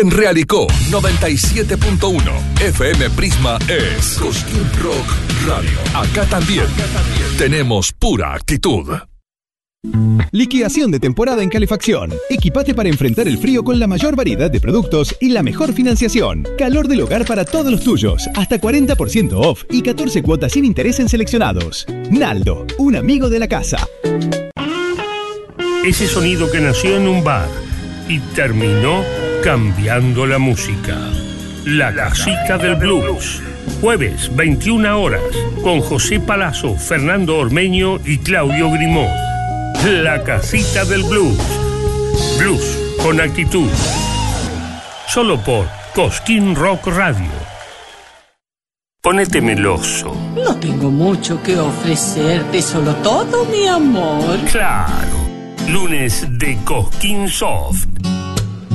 En Realicó 97.1 FM Prisma es Cosquín Rock Radio. Acá también tenemos pura actitud. Liquidación de temporada en calefacción. Equipate para enfrentar el frío con la mayor variedad de productos y la mejor financiación. Calor del hogar para todos los tuyos. Hasta 40% off y 14 cuotas sin interés en seleccionados. Naldo, un amigo de la casa. Ese sonido que nació en un bar y terminó cambiando la música. La Casita del Blues. Jueves, 21 horas, con José Palazzo, Fernando Ormeño y Claudio Grimaud. La Casita del Blues. Blues con actitud. Solo por Cosquín Rock Radio. Ponete meloso. No tengo mucho que ofrecerte, solo todo mi amor. Claro. Lunes de Cosquín Soft.